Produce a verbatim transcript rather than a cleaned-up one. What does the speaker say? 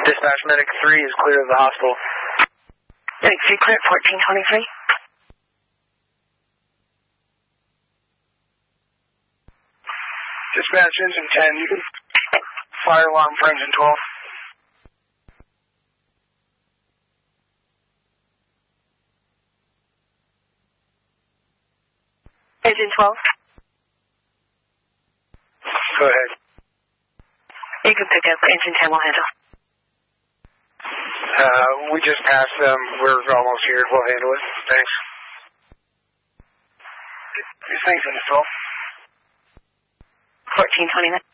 Dispatch Medic three is clear of the hospital. Medic three clear at fourteen twenty-three. Dispatch engine ten. Fire alarm for engine twelve. Engine twelve. Go ahead. You can pick up. Engine ten will handle. Uh, we just passed them. We're almost here. We'll handle it. Thanks. Thanks, engine twelve. fourteen twenty-nine.